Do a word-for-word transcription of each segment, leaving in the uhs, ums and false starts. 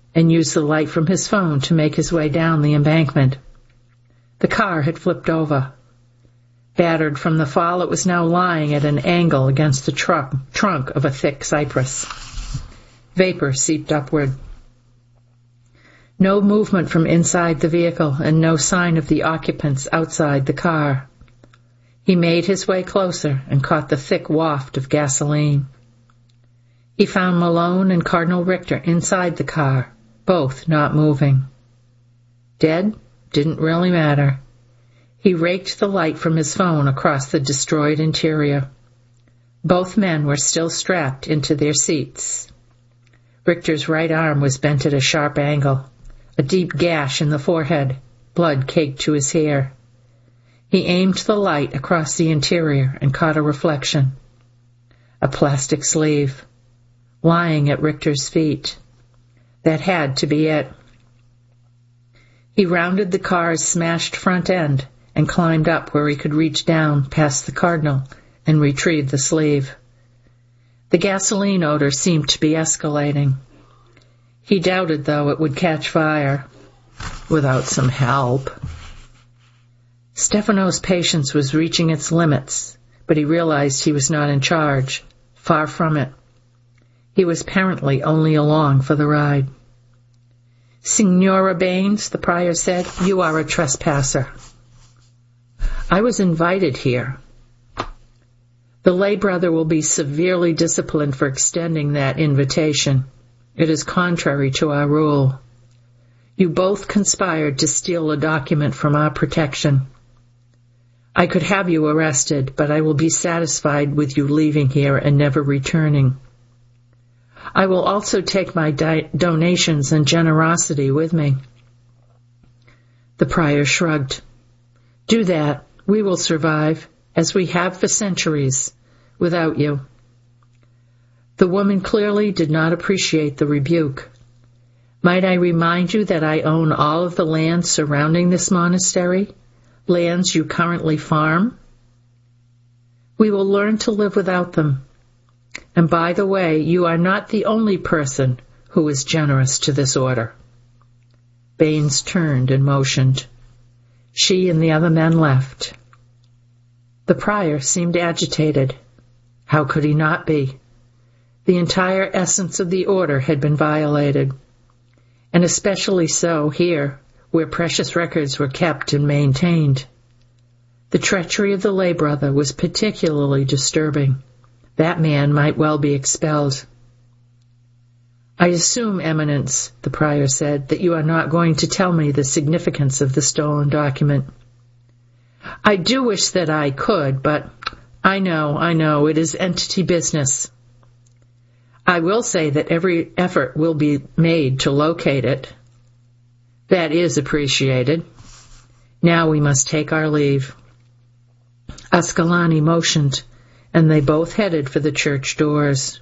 and used the light from his phone to make his way down the embankment. The car had flipped over. Battered from the fall, it was now lying at an angle against the truck, trunk of a thick cypress. Vapor seeped upward. No movement from inside the vehicle, and no sign of the occupants outside the car. He made his way closer and caught the thick waft of gasoline. He found Malone and Cardinal Richter inside the car, both not moving. Dead? Didn't really matter. He raked the light from his phone across the destroyed interior. Both men were still strapped into their seats. Richter's right arm was bent at a sharp angle, a deep gash in the forehead, blood caked to his hair. He aimed the light across the interior and caught a reflection. A plastic sleeve, lying at Richter's feet. That had to be it. He rounded the car's smashed front end and climbed up where he could reach down past the Cardinal and retrieve the sleeve. The gasoline odor seemed to be escalating. He doubted, though, it would catch fire without some help. Stefano's patience was reaching its limits, but he realized he was not in charge. Far from it. He was apparently only along for the ride. "Signora Baines," the prior said, "you are a trespasser." "I was invited here." "The lay brother will be severely disciplined for extending that invitation. It is contrary to our rule. You both conspired to steal a document from our protection. I could have you arrested, but I will be satisfied with you leaving here and never returning. I will also take my di- donations and generosity with me." The prior shrugged. "Do that. We will survive, as we have for centuries, without you." The woman clearly did not appreciate the rebuke. "Might I remind you that I own all of the land surrounding this monastery? Lands you currently farm? We will learn to live without them. And by the way, you are not the only person who is generous to this order." Baines turned and motioned. She and the other men left. The prior seemed agitated. How could he not be? The entire essence of the order had been violated, and especially so here, where precious records were kept and maintained. The treachery of the lay brother was particularly disturbing. That man might well be expelled. "I assume, Eminence," the prior said, "that you are not going to tell me the significance of the stolen document." "I do wish that I could, but I know, I know, it is entity business. I will say that every effort will be made to locate it. That is appreciated. Now we must take our leave." Ascalani motioned, and they both headed for the church doors.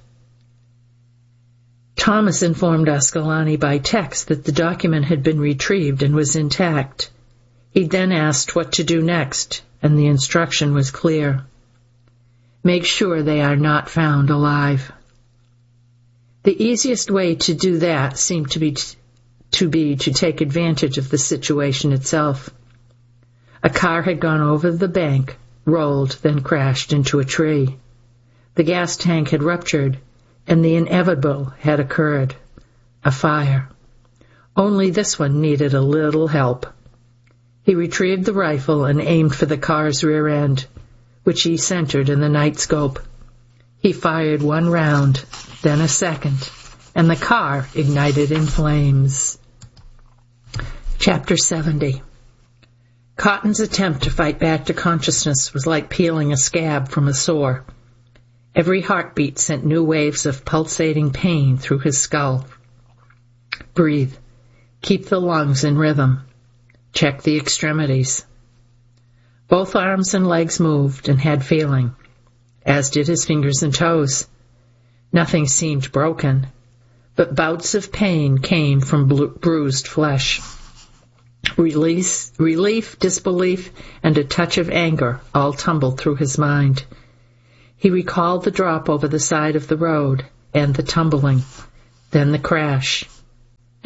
Thomas informed Ascalani by text that the document had been retrieved and was intact. He then asked what to do next, and the instruction was clear. Make sure they are not found alive. The easiest way to do that seemed to be t- to be to take advantage of the situation itself. A car had gone over the bank, rolled, then crashed into a tree. The gas tank had ruptured, and the inevitable had occurred. A fire. Only this one needed a little help. He retrieved the rifle and aimed for the car's rear end, which he centered in the night scope. He fired one round, then a second, and the car ignited in flames. Chapter seventy. Cotton's attempt to fight back to consciousness was like peeling a scab from a sore. Every heartbeat sent new waves of pulsating pain through his skull. Breathe. Keep the lungs in rhythm. Check the extremities. Both arms and legs moved and had feeling, as did his fingers and toes. Nothing seemed broken, but bouts of pain came from bru- bruised flesh. Release, relief, disbelief, and a touch of anger all tumbled through his mind. He recalled the drop over the side of the road, and the tumbling, then the crash,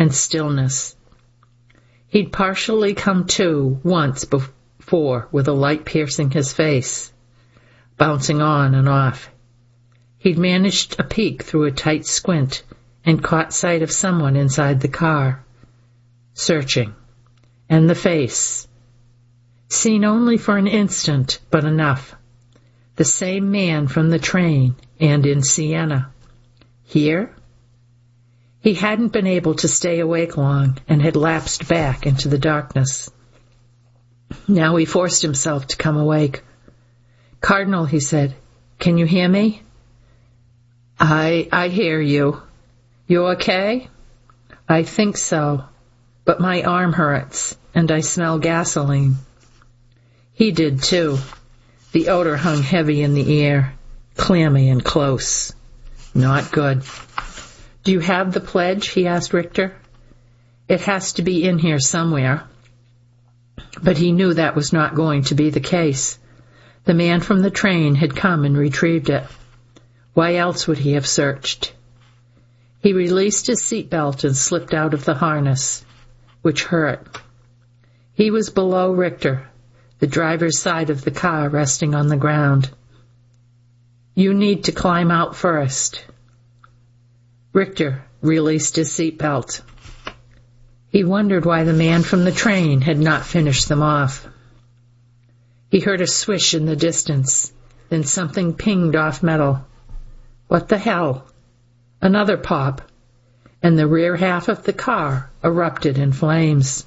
and stillness. He'd partially come to once before with a light piercing his face, bouncing on and off. He'd managed a peek through a tight squint and caught sight of someone inside the car, searching, and the face, seen only for an instant, but enough. The same man from the train and in Siena. Here? He hadn't been able to stay awake long and had lapsed back into the darkness. Now he forced himself to come awake. "Cardinal," he said, "can you hear me?" I, I hear you. You okay?" "I think so, but my arm hurts, and I smell gasoline." He did too. The odor hung heavy in the air, clammy and close. Not good. "Do you have the pledge?" he asked Richter. "It has to be in here somewhere." But he knew that was not going to be the case. The man from the train had come and retrieved it. Why else would he have searched? He released his seatbelt and slipped out of the harness, which hurt. He was below Richter, the driver's side of the car resting on the ground. "You need to climb out first." Richter released his seatbelt. He wondered why the man from the train had not finished them off. He heard a swish in the distance, then something pinged off metal. What the hell? Another pop, and the rear half of the car erupted in flames.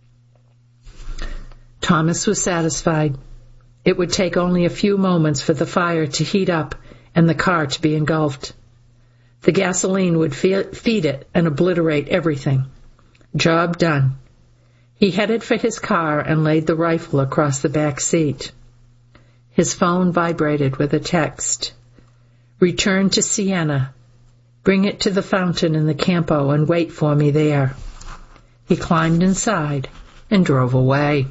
Thomas was satisfied. It would take only a few moments for the fire to heat up and the car to be engulfed. The gasoline would feed it and obliterate everything. Job done. He headed for his car and laid the rifle across the back seat. His phone vibrated with a text. "Return to Siena. Bring it to the fountain in the Campo and wait for me there." He climbed inside and drove away.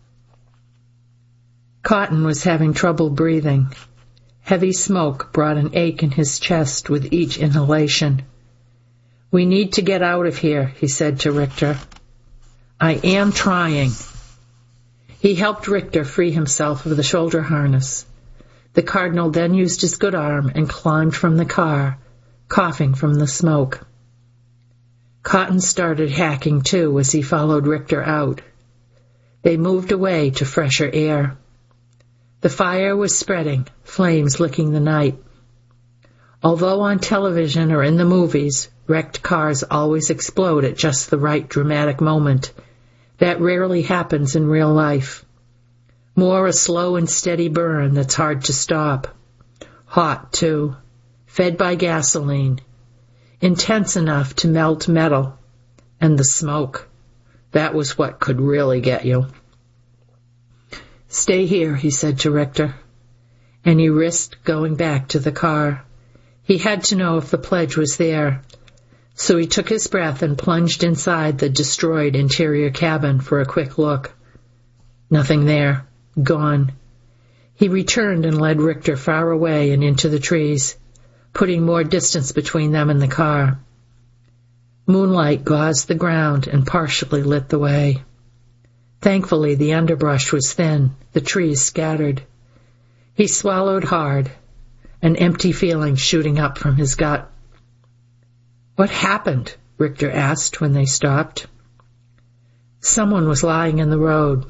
Cotton was having trouble breathing. Heavy smoke brought an ache in his chest with each inhalation. "We need to get out of here," he said to Richter. "I am trying." He helped Richter free himself of the shoulder harness. The Cardinal then used his good arm and climbed from the car, coughing from the smoke. Cotton started hacking too as he followed Richter out. They moved away to fresher air. The fire was spreading, flames licking the night. Although on television or in the movies, wrecked cars always explode at just the right dramatic moment, that rarely happens in real life. More a slow and steady burn that's hard to stop. Hot, too, fed by gasoline, intense enough to melt metal. And the smoke, that was what could really get you. "Stay here," he said to Richter, and he risked going back to the car. He had to know if the pledge was there, so he took his breath and plunged inside the destroyed interior cabin for a quick look. Nothing there. Gone. He returned and led Richter far away and into the trees, putting more distance between them and the car. Moonlight gauzed the ground and partially lit the way. Thankfully, the underbrush was thin, the trees scattered. He swallowed hard, an empty feeling shooting up from his gut. "What happened?" Richter asked when they stopped. "Someone was lying in the road.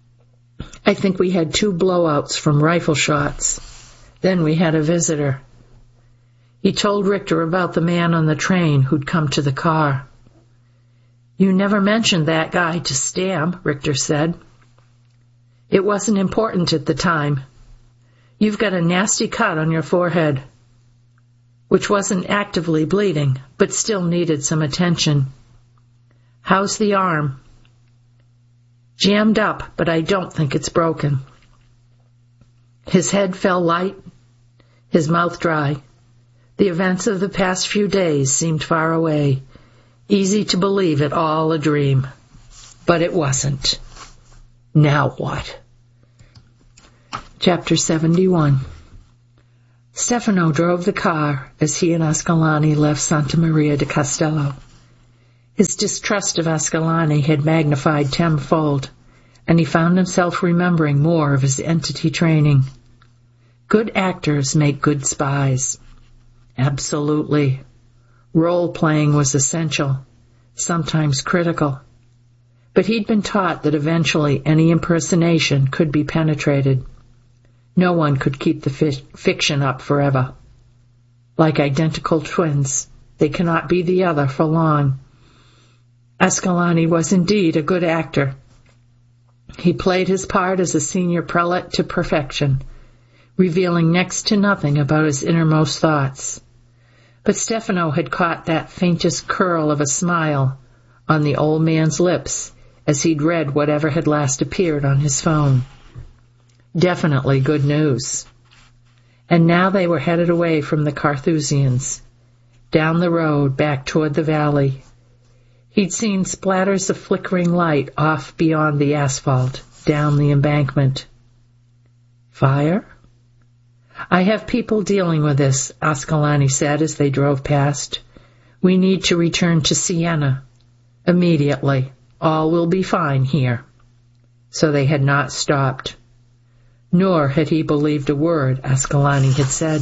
I think we had two blowouts from rifle shots. Then we had a visitor." He told Richter about the man on the train who'd come to the car. "You never mentioned that guy to Stam," Richter said. "It wasn't important at the time. You've got a nasty cut on your forehead," which wasn't actively bleeding, but still needed some attention. "How's the arm?" "Jammed up, but I don't think it's broken." His head fell light, his mouth dry. The events of the past few days seemed far away, easy to believe it all a dream. But it wasn't. Now what? Chapter seventy-one. Stefano drove the car as he and Ascalani left Santa Maria di Castello. His distrust of Ascalani had magnified tenfold, and he found himself remembering more of his entity training. Good actors make good spies. Absolutely. Role-playing was essential, sometimes critical. But he'd been taught that eventually any impersonation could be penetrated. No one could keep the fi- fiction up forever. Like identical twins, they cannot be the other for long. Ascalani was indeed a good actor. He played his part as a senior prelate to perfection, revealing next to nothing about his innermost thoughts. But Stefano had caught that faintest curl of a smile on the old man's lips as he'd read whatever had last appeared on his phone. Definitely good news. And now they were headed away from the Carthusians, down the road back toward the valley. He'd seen splatters of flickering light off beyond the asphalt, down the embankment. Fire? I have people dealing with this, Ascalani said as they drove past. We need to return to Siena. Immediately. All will be fine here. So they had not stopped. Nor had he believed a word Ascalani had said.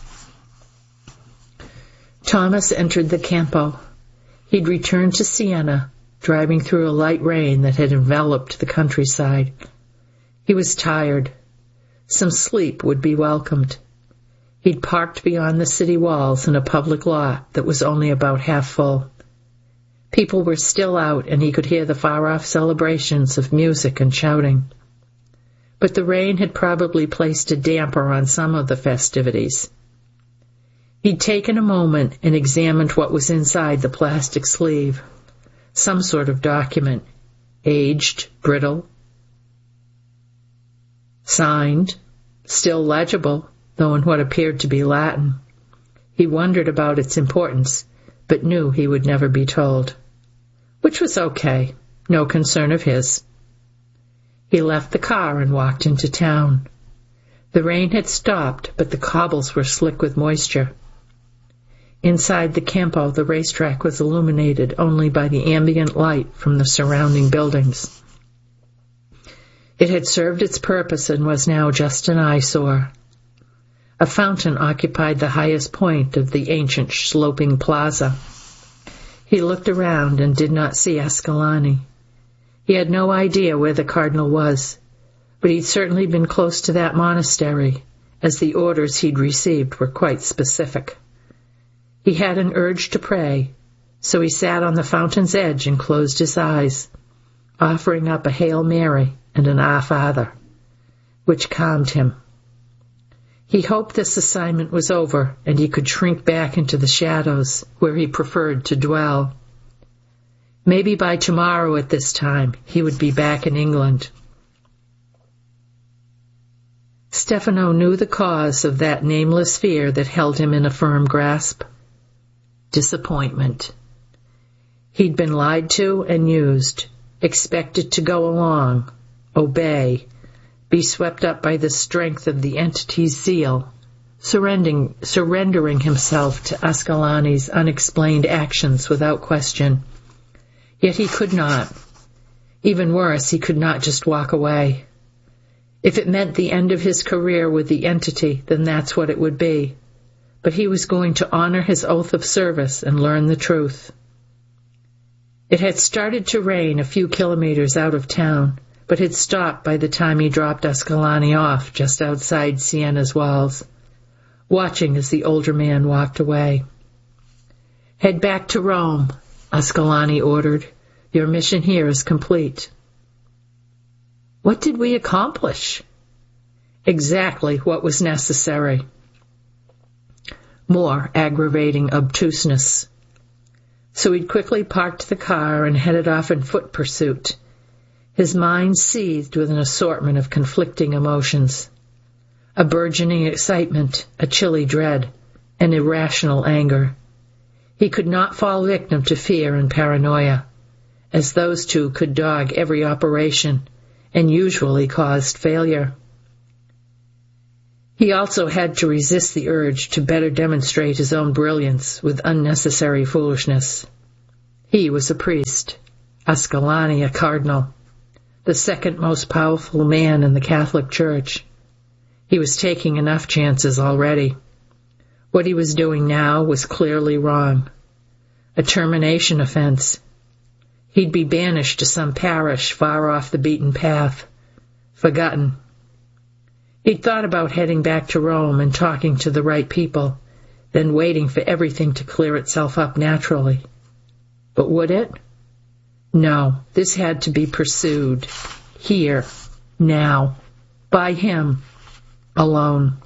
Thomas entered the Campo. He'd returned to Siena, driving through a light rain that had enveloped the countryside. He was tired. Some sleep would be welcomed. He'd parked beyond the city walls in a public lot that was only about half full. People were still out, and he could hear the far-off celebrations of music and shouting. But the rain had probably placed a damper on some of the festivities. He'd taken a moment and examined what was inside the plastic sleeve. Some sort of document, aged, brittle, signed, still legible, though in what appeared to be Latin. He wondered about its importance, but knew he would never be told. Which was okay, no concern of his. He left the car and walked into town. The rain had stopped, but the cobbles were slick with moisture. Inside the Campo, the racetrack was illuminated only by the ambient light from the surrounding buildings. It had served its purpose and was now just an eyesore. A fountain occupied the highest point of the ancient sloping plaza. He looked around and did not see Ascalani. He had no idea where the cardinal was, but he'd certainly been close to that monastery, as the orders he'd received were quite specific. He had an urge to pray, so he sat on the fountain's edge and closed his eyes, offering up a Hail Mary and an Our Father, which calmed him. He hoped this assignment was over and he could shrink back into the shadows where he preferred to dwell. Maybe by tomorrow at this time he would be back in England. Stefano knew the cause of that nameless fear that held him in a firm grasp. Disappointment. He'd been lied to and used, expected to go along, obey, be swept up by the strength of the entity's zeal, surrendering, surrendering himself to Ascalani's unexplained actions without question. Yet he could not. Even worse, he could not just walk away. If it meant the end of his career with the entity, then that's what it would be. But he was going to honor his oath of service and learn the truth. It had started to rain a few kilometers out of town, but had stopped by the time he dropped Ascalani off just outside Siena's walls, watching as the older man walked away. Head back to Rome, Ascalani ordered. Your mission here is complete. What did we accomplish? Exactly what was necessary. More aggravating obtuseness. So he'd quickly parked the car and headed off in foot pursuit. His mind seethed with an assortment of conflicting emotions. A burgeoning excitement, a chilly dread, an irrational anger. He could not fall victim to fear and paranoia, as those two could dog every operation and usually caused failure. He also had to resist the urge to better demonstrate his own brilliance with unnecessary foolishness. He was a priest, Ascalani a cardinal, the second most powerful man in the Catholic Church. He was taking enough chances already. What he was doing now was clearly wrong. A termination offense. He'd be banished to some parish far off the beaten path, forgotten. He'd thought about heading back to Rome and talking to the right people, then waiting for everything to clear itself up naturally. But would it? No, this had to be pursued. Here. Now. By him. Alone.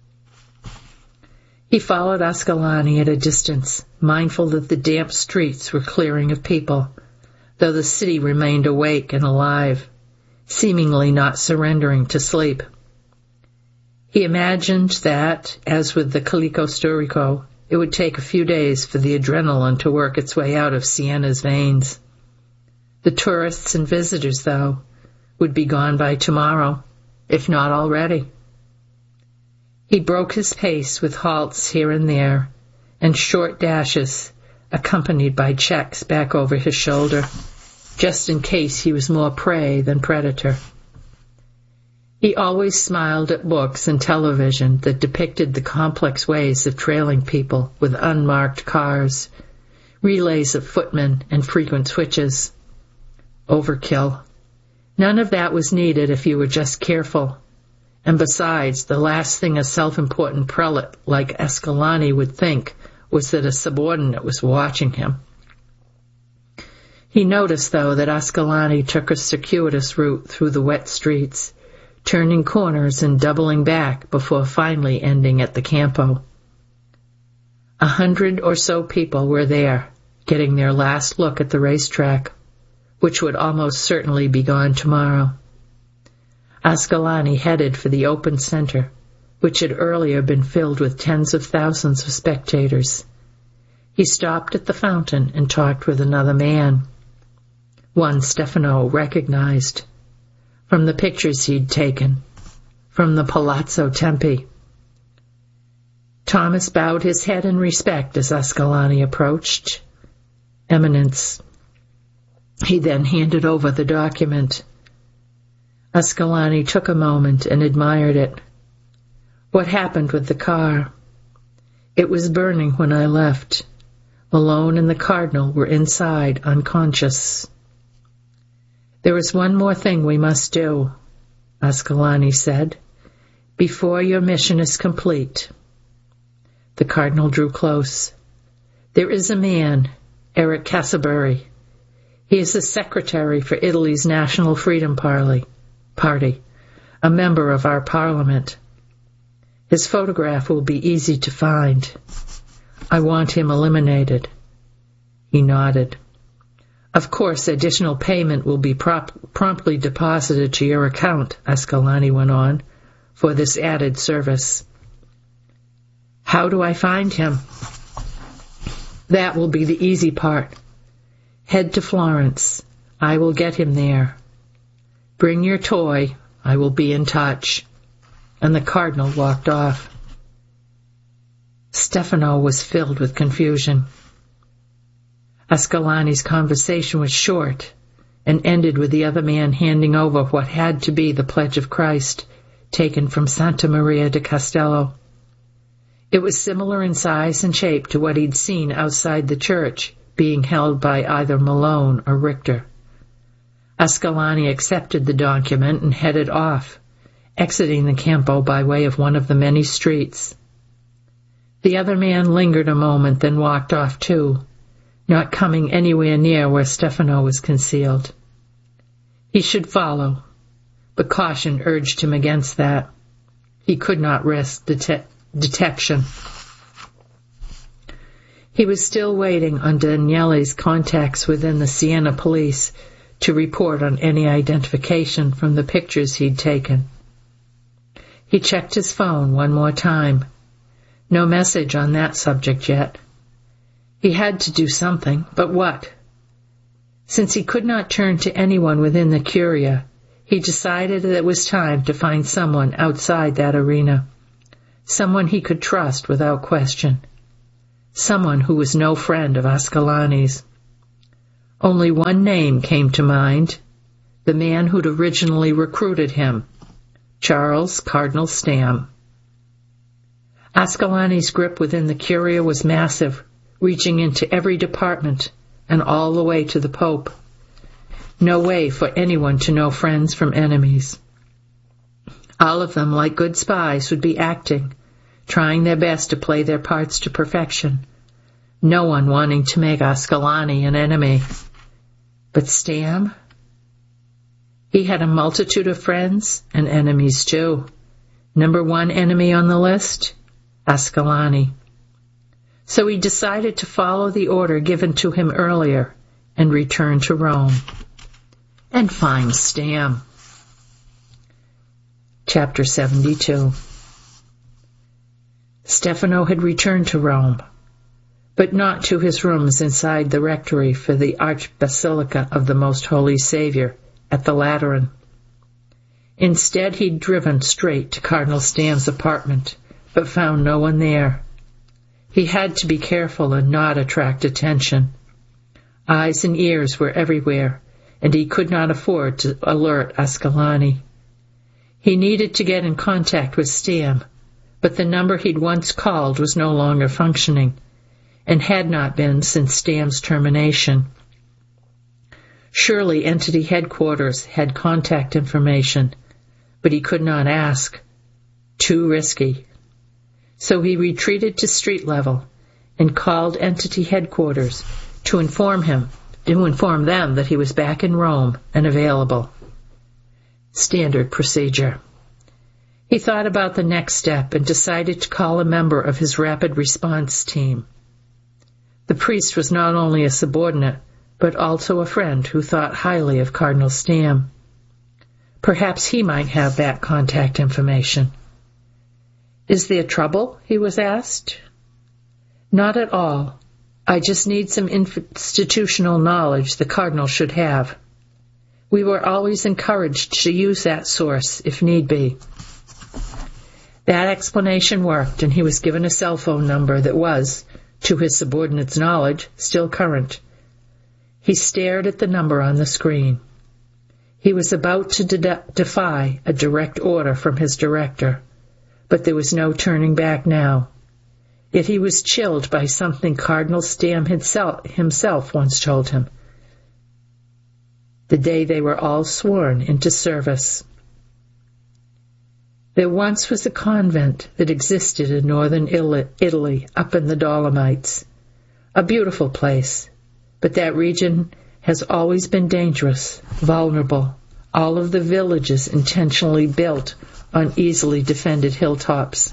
He followed Ascalani at a distance, mindful that the damp streets were clearing of people, though the city remained awake and alive, seemingly not surrendering to sleep. He imagined that, as with the Calico Storico, it would take a few days for the adrenaline to work its way out of Siena's veins. The tourists and visitors, though, would be gone by tomorrow, if not already. He broke his pace with halts here and there, and short dashes, accompanied by checks back over his shoulder, just in case he was more prey than predator. He always smiled at books and television that depicted the complex ways of trailing people with unmarked cars, relays of footmen and frequent switches. Overkill. None of that was needed if you were just careful. And besides, the last thing a self-important prelate like Ascalani would think was that a subordinate was watching him. He noticed, though, that Ascalani took a circuitous route through the wet streets, turning corners and doubling back before finally ending at the Campo. A hundred or so people were there, getting their last look at the racetrack, which would almost certainly be gone tomorrow. Ascalani headed for the open center, which had earlier been filled with tens of thousands of spectators. He stopped at the fountain and talked with another man, one Stefano recognized, from the pictures he'd taken, from the Palazzo Tempi. Thomas bowed his head in respect as Ascalani approached. Eminence. He then handed over the document. Ascalani took a moment and admired it. What happened with the car? It was burning when I left. Malone and the Cardinal were inside, unconscious. There is one more thing we must do, Ascalani said, before your mission is complete. The Cardinal drew close. There is a man, Eric Casabury. He is the secretary for Italy's National Freedom Party. Party, a member of our parliament. His photograph will be easy to find. I want him eliminated. He nodded. Of course, additional payment will be prop- promptly deposited to your account, Ascalani went on, for this added service. How do I find him? That will be the easy part. Head to Florence. I will get him there. Bring your toy. I will be in touch. And the Cardinal walked off. Stefano was filled with confusion. Ascalani's conversation was short and ended with the other man handing over what had to be the Pledge of Christ, taken from Santa Maria de Castello. It was similar in size and shape to what he'd seen outside the church, being held by either Malone or Richter. Ascalani accepted the document and headed off, exiting the Campo by way of one of the many streets. The other man lingered a moment, then walked off too, not coming anywhere near where Stefano was concealed. He should follow, but caution urged him against that. He could not risk det- detection. He was still waiting on Daniele's contacts within the Siena police to report on any identification from the pictures he'd taken. He checked his phone one more time. No message on that subject yet. He had to do something, but what? Since he could not turn to anyone within the Curia, he decided that it was time to find someone outside that arena, someone he could trust without question, someone who was no friend of Ascalani's. Only one name came to mind, the man who'd originally recruited him, Charles Cardinal Stam. Ascalani's grip within the Curia was massive, reaching into every department and all the way to the Pope. No way for anyone to know friends from enemies. All of them, like good spies, would be acting, trying their best to play their parts to perfection, no one wanting to make Ascalani an enemy. But Stam? He had a multitude of friends and enemies too. Number one enemy on the list? Ascalani. So he decided to follow the order given to him earlier and return to Rome. And find Stam. Chapter seventy-two. Stefano had returned to Rome, but not to his rooms inside the rectory for the Archbasilica of the Most Holy Saviour at the Lateran. Instead, he'd driven straight to Cardinal Stam's apartment, but found no one there. He had to be careful and not attract attention. Eyes and ears were everywhere, and he could not afford to alert Ascalani. He needed to get in contact with Stam, but the number he'd once called was no longer functioning, and had not been since Stam's termination. Surely entity headquarters had contact information, but he could not ask. Too risky. So he retreated to street level and called entity headquarters to inform him, to inform them that he was back in Rome and available. Standard procedure. He thought about the next step and decided to call a member of his rapid response team. The priest was not only a subordinate, but also a friend who thought highly of Cardinal Stam. Perhaps he might have that contact information. "Is there trouble?" he was asked. "Not at all. I just need some institutional knowledge the Cardinal should have. We were always encouraged to use that source if need be." That explanation worked, and he was given a cell phone number that was, to his subordinate's knowledge, still current. He stared at the number on the screen. He was about to de- defy a direct order from his director, but there was no turning back now. Yet he was chilled by something Cardinal Stam himself once told him, the day they were all sworn into service. There once was a convent that existed in northern Italy, up in the Dolomites. A beautiful place, but that region has always been dangerous, vulnerable, all of the villages intentionally built on easily defended hilltops.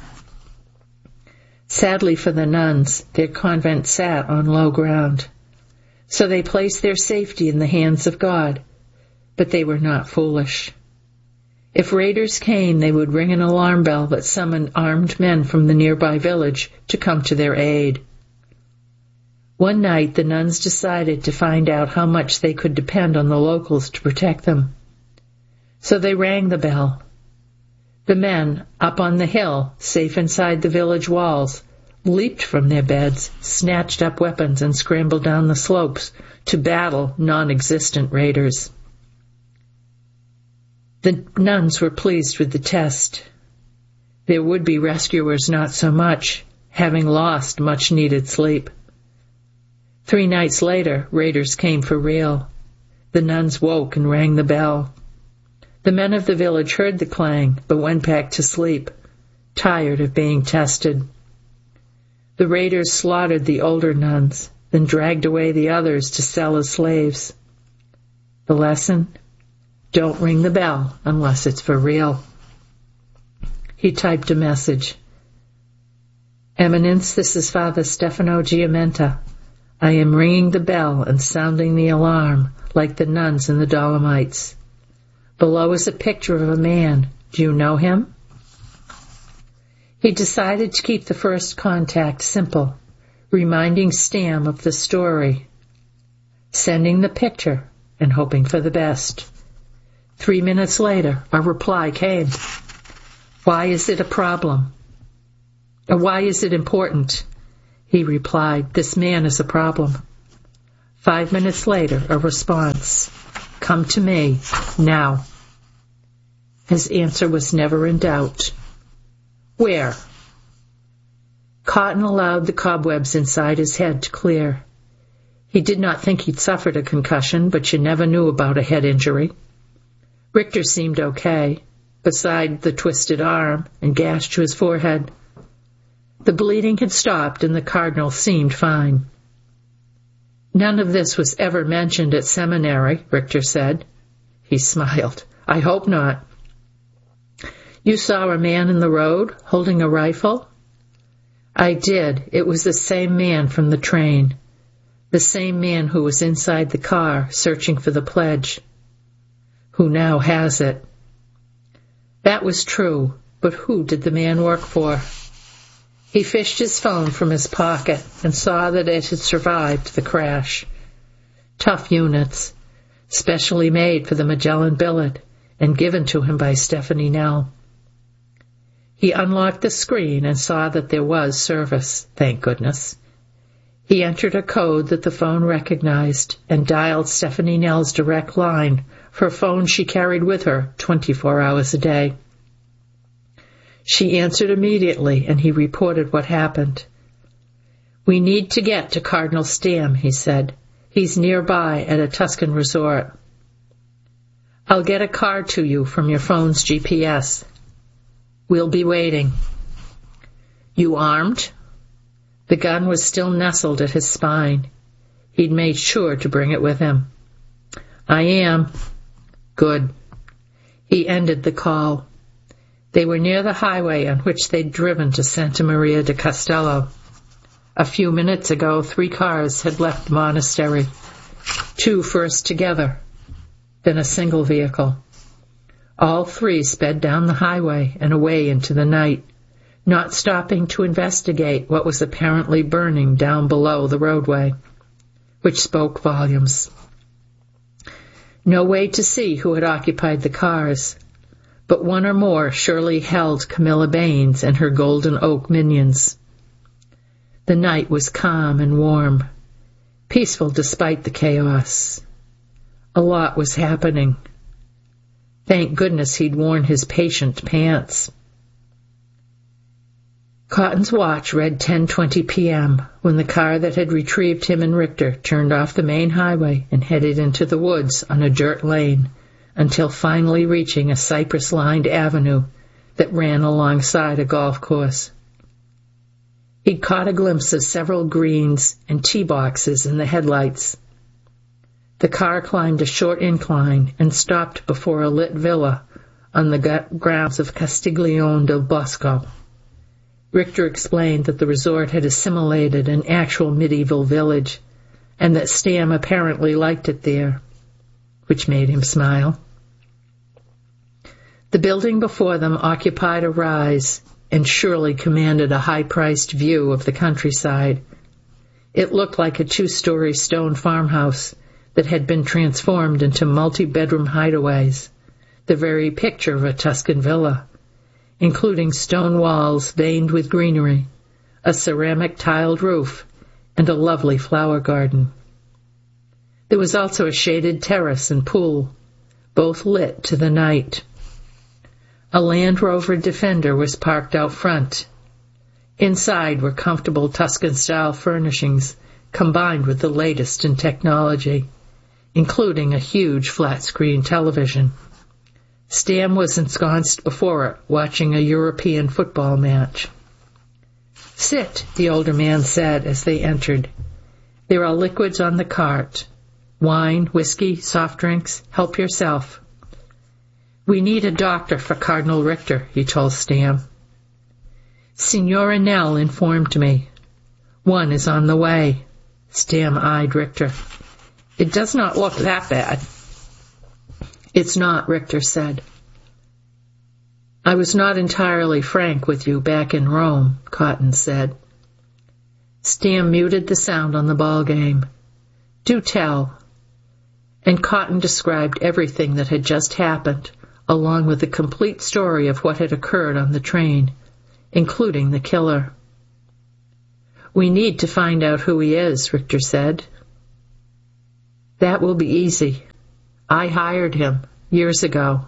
Sadly for the nuns, their convent sat on low ground, so they placed their safety in the hands of God, but they were not foolish. If raiders came, they would ring an alarm bell that summoned armed men from the nearby village to come to their aid. One night, the nuns decided to find out how much they could depend on the locals to protect them. So they rang the bell. The men, up on the hill, safe inside the village walls, leaped from their beds, snatched up weapons, and scrambled down the slopes to battle non-existent raiders. The nuns were pleased with the test. Their would-be rescuers not so much, having lost much-needed sleep. Three nights later, raiders came for real. The nuns woke and rang the bell. The men of the village heard the clang, but went back to sleep, tired of being tested. The raiders slaughtered the older nuns, then dragged away the others to sell as slaves. The lesson? Don't ring the bell unless it's for real. He typed a message. "Eminence, this is Father Stefano Giamenta. I am ringing the bell and sounding the alarm like the nuns in the Dolomites. Below is a picture of a man. Do you know him?" He decided to keep the first contact simple, reminding Stam of the story, sending the picture and hoping for the best. Three minutes later, a reply came. "Why is it a problem? Or why is it important?" He replied, "This man is a problem." Five minutes later, a response. Come to me, now. His answer was never in doubt. Where? Cotton allowed the cobwebs inside his head to clear. He did not think he'd suffered a concussion, but you never knew about a head injury. Richter seemed okay, beside the twisted arm and gash to his forehead. The bleeding had stopped and the cardinal seemed fine. None of this was ever mentioned at seminary, Richter said. He smiled. I hope not. You saw a man in the road holding a rifle? I did. It was the same man from the train. The same man who was inside the car searching for the pledge. Who now has it. That was true, but who did the man work for? He fished his phone from his pocket and saw that it had survived the crash. Tough units, specially made for the Magellan billet and given to him by Stephanie Nell. He unlocked the screen and saw that there was service, thank goodness. He entered a code that the phone recognized and dialed Stephanie Nell's direct line for a phone she carried with her twenty-four hours a day. She answered immediately, and he reported what happened. We need to get to Cardinal Stamm, he said. He's nearby at a Tuscan resort. I'll get a card to you from your phone's G P S. We'll be waiting. You armed? The gun was still nestled at his spine. He'd made sure to bring it with him. I am. Good. He ended the call. They were near the highway on which they'd driven to Santa Maria de Castello. A few minutes ago, three cars had left the monastery. Two first together, then a single vehicle. All three sped down the highway and away into the night, not stopping to investigate what was apparently burning down below the roadway, which spoke volumes. No way to see who had occupied the cars, but one or more surely held Camilla Baines and her Golden Oak minions. The night was calm and warm, peaceful despite the chaos. A lot was happening. Thank goodness he'd worn his patient pants. Cotton's watch read ten twenty p.m. when the car that had retrieved him and Richter turned off the main highway and headed into the woods on a dirt lane, until finally reaching a cypress-lined avenue that ran alongside a golf course. He'd caught a glimpse of several greens and tee boxes in the headlights. The car climbed a short incline and stopped before a lit villa on the grounds of Castiglione del Bosco. Richter explained that the resort had assimilated an actual medieval village, and that Stamm apparently liked it there, which made him smile. The building before them occupied a rise and surely commanded a high-priced view of the countryside. It looked like a two-story stone farmhouse that had been transformed into multi-bedroom hideaways, the very picture of a Tuscan villa, including stone walls veined with greenery, a ceramic tiled roof, and a lovely flower garden. There was also a shaded terrace and pool, both lit to the night. A Land Rover Defender was parked out front. Inside were comfortable Tuscan-style furnishings combined with the latest in technology, including a huge flat-screen television. Stamm was ensconced before it, watching a European football match. Sit, the older man said as they entered. There are liquids on the cart. Wine, whiskey, soft drinks. Help yourself. We need a doctor for Cardinal Richter, he told Stamm. Signora Nell informed me. One is on the way. Stamm eyed Richter. It does not look that bad. It's not, Richter said. I was not entirely frank with you back in Rome, Cotton said. Stamm muted the sound on the ball game. Do tell. And Cotton described everything that had just happened, along with the complete story of what had occurred on the train, including the killer. We need to find out who he is, Richter said. That will be easy. I hired him years ago.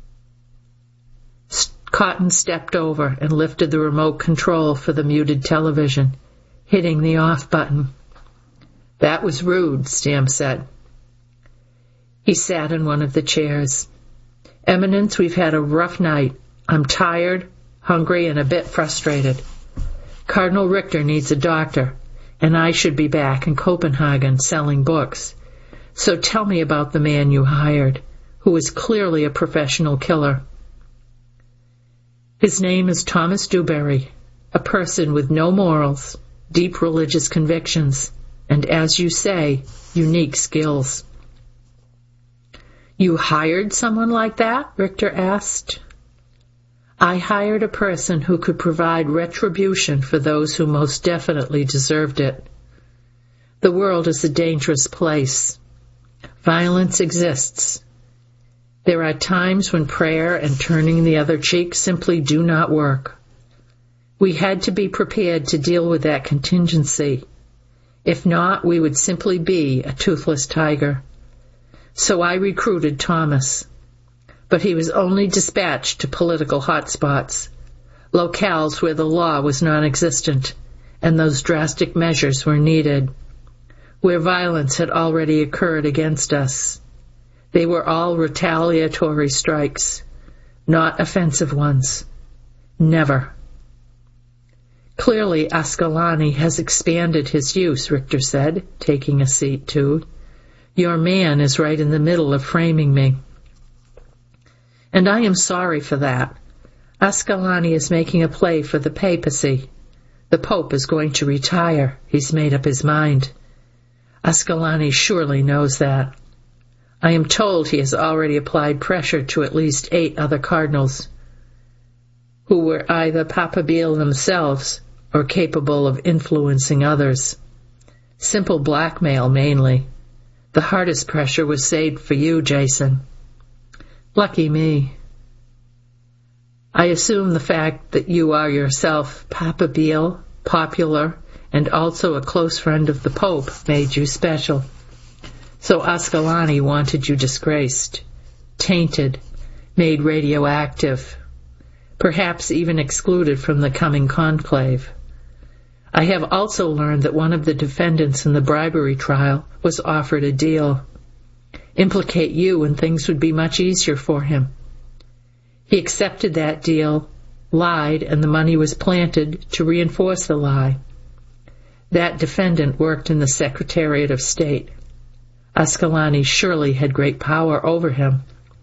Cotton stepped over and lifted the remote control for the muted television, hitting the off button. That was rude, Stam said. He sat in one of the chairs. Eminence, we've had a rough night. I'm tired, hungry, and a bit frustrated. Cardinal Richter needs a doctor, and I should be back in Copenhagen selling books. So tell me about the man you hired, who is clearly a professional killer. His name is Thomas Dewberry, a person with no morals, deep religious convictions, and, as you say, unique skills. You hired someone like that? Richter asked. I hired a person who could provide retribution for those who most definitely deserved it. The world is a dangerous place. Violence exists. There are times when prayer and turning the other cheek simply do not work. We had to be prepared to deal with that contingency. If not, we would simply be a toothless tiger. So I recruited Thomas. But he was only dispatched to political hotspots, locales where the law was non-existent, and those drastic measures were needed, where violence had already occurred against us. They were all retaliatory strikes, not offensive ones. Never. Clearly, Ascalani has expanded his use, Richter said, taking a seat too. Your man is right in the middle of framing me. And I am sorry for that. Ascalani is making a play for the papacy. The Pope is going to retire. He's made up his mind. Ascalani surely knows that. I am told he has already applied pressure to at least eight other cardinals, who were either papabile themselves or capable of influencing others. Simple blackmail, mainly. The hardest pressure was saved for you, Jason. Lucky me. I assume the fact that you are yourself papabile, popular, and also a close friend of the Pope made you special. So Ascalani wanted you disgraced, tainted, made radioactive, perhaps even excluded from the coming conclave. I have also learned that one of the defendants in the bribery trial was offered a deal. Implicate you and things would be much easier for him. He accepted that deal, lied, and the money was planted to reinforce the lie. That defendant worked in the Secretariat of State. Ascalani surely had great power over him.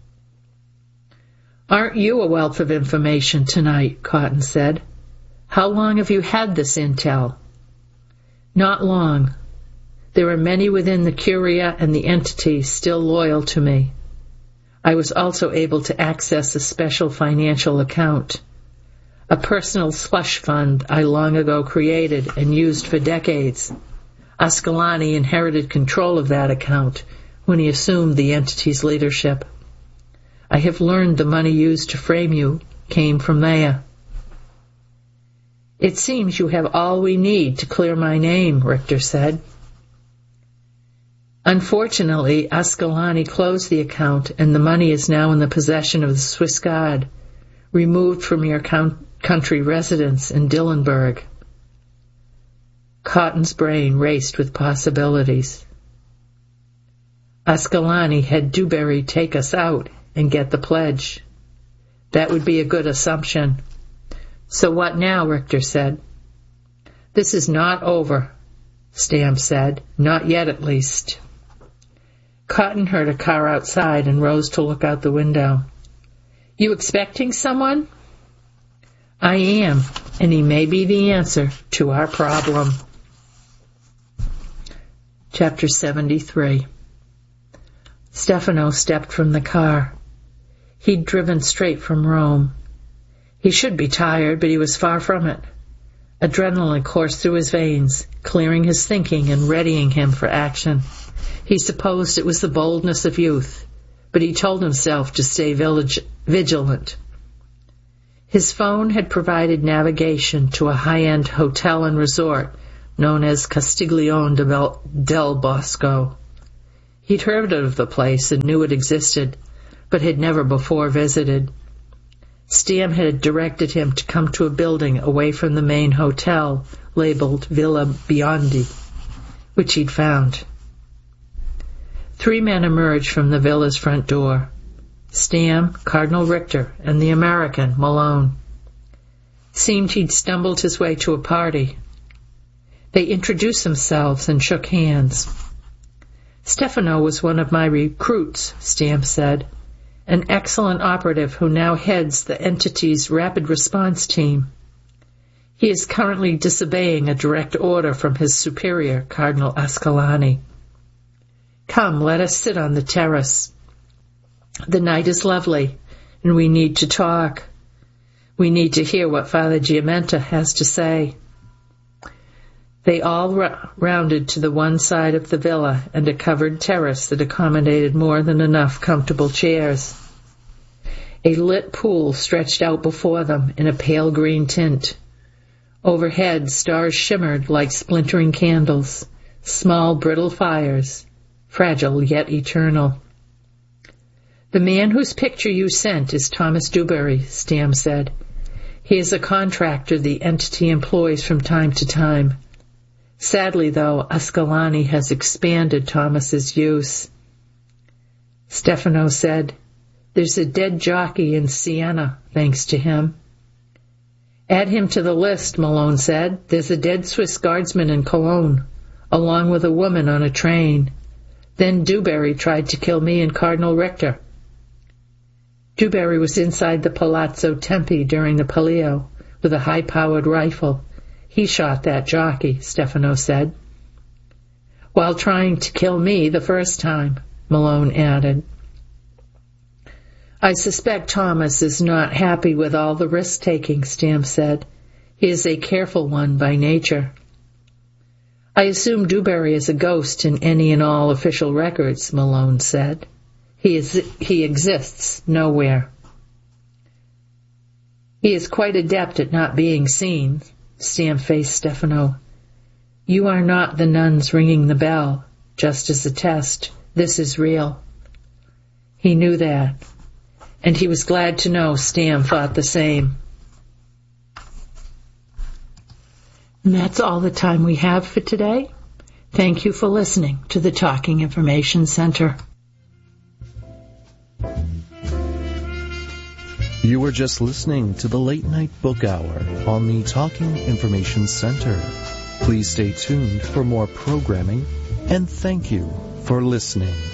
Aren't you a wealth of information tonight? Cotton said. How long have you had this intel? Not long. There are many within the Curia and the entity still loyal to me. I was also able to access a special financial account, a personal slush fund I long ago created and used for decades. Ascalani inherited control of that account when he assumed the entity's leadership. I have learned the money used to frame you came from there. It seems you have all we need to clear my name, Richter said. Unfortunately, Ascalani closed the account, and the money is now in the possession of the Swiss Guard, removed from your country residence in Dillenburg. Cotton's brain raced with possibilities. Ascalani had Dewberry take us out and get the pledge. That would be a good assumption. So what now? Richter said. This is not over, Stam said. Not yet, at least. Cotton heard a car outside and rose to look out the window. You expecting someone? I am, and he may be the answer to our problem. Chapter seventy-three. Stefano stepped from the car. He'd driven straight from Rome. He should be tired, but he was far from it. Adrenaline coursed through his veins, clearing his thinking and readying him for action. He supposed it was the boldness of youth, but he told himself to stay vigilant. His phone had provided navigation to a high-end hotel and resort known as Castiglione del Bosco. He'd heard of the place and knew it existed, but had never before visited. Stam had directed him to come to a building away from the main hotel, labeled Villa Biondi, which he'd found. Three men emerged from the villa's front door: Stam, Cardinal Richter, and the American, Malone. Seemed he'd stumbled his way to a party. They introduced themselves and shook hands. Stefano was one of my recruits, Stam said, an excellent operative who now heads the entity's rapid response team. He is currently disobeying a direct order from his superior, Cardinal Ascalani. Come, let us sit on the terrace. The night is lovely, and we need to talk. We need to hear what Father Giamenta has to say. They all r- rounded to the one side of the villa and a covered terrace that accommodated more than enough comfortable chairs. A lit pool stretched out before them in a pale green tint. Overhead, stars shimmered like splintering candles, small brittle fires, fragile yet eternal. The man whose picture you sent is Thomas Dewberry, Stam said. He is a contractor the entity employs from time to time. Sadly, though, Ascalani has expanded Thomas's use. Stefano said, There's a dead jockey in Siena, thanks to him. Add him to the list, Malone said. There's a dead Swiss guardsman in Cologne, along with a woman on a train. Then Dewberry tried to kill me and Cardinal Richter. Dewberry was inside the Palazzo Tempi during the Palio with a high-powered rifle. He shot that jockey, Stefano said. While trying to kill me the first time, Malone added. I suspect Thomas is not happy with all the risk-taking, Stam said. He is a careful one by nature. I assume Dewberry is a ghost in any and all official records, Malone said. He is, he exists nowhere. He is quite adept at not being seen, Stam faced Stefano. You are not the nuns ringing the bell, just as a test. This is real. He knew that, and he was glad to know Stam thought the same. And that's all the time we have for today. Thank you for listening to the Talking Information Center. You were just listening to the Late Night Book Hour on the Talking Information Center. Please stay tuned for more programming, and thank you for listening.